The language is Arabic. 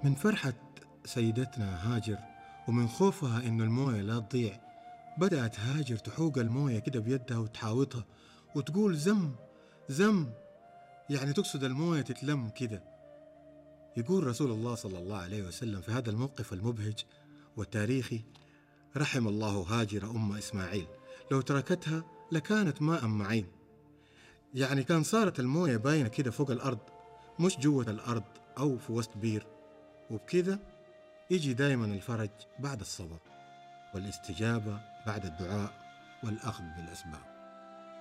من فرحة سيدتنا هاجر ومن خوفها إنه الموية لا تضيع، بدأت هاجر تحوق الموية كده بيدها وتحاوطها وتقول زم زم، يعني تقصد الموية تتلم كده. يقول رسول الله صلى الله عليه وسلم في هذا الموقف المبهج والتاريخي: رحم الله هاجر أم إسماعيل، لو تركتها لكانت ماء معين. يعني كان صارت الموية باينة كده فوق الأرض، مش جوة الأرض أو في وسط بير. وبكده يجي دايما الفرج بعد الصبر، والاستجابة بعد الدعاء، والأخذ بالأسباب.